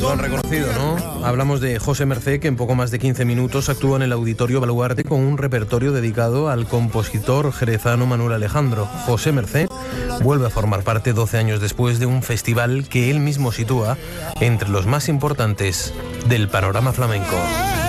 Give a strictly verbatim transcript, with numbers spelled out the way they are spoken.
Lo han reconocido, ¿no? Hablamos de José Mercé, que en poco más de quince minutos actúa en el Auditorio Baluarte con un repertorio dedicado al compositor jerezano Manuel Alejandro. José Mercé vuelve a formar parte doce años después de un festival que él mismo sitúa entre los más importantes del panorama flamenco.